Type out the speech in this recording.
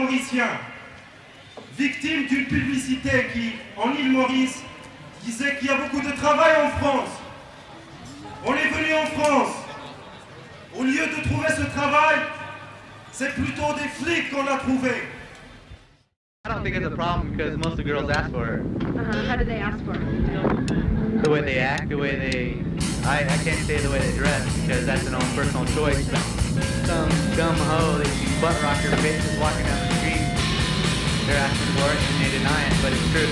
Mauricien, victime d'une publicité qui, en île Maurice, disait qu'il y a beaucoup de travail en France. On est venu en France. Au lieu de trouver ce travail, c'est plutôt des flics qu'on a trouvé. I don't think it's a problem because most of the girls ask for it. How do they ask for it? The way they act, the way they... I can't say the way they dress because that's their own personal choice. Some scum hoe that you butt rock your bitches walking down the street, they're asking for it and they deny it, but it's true.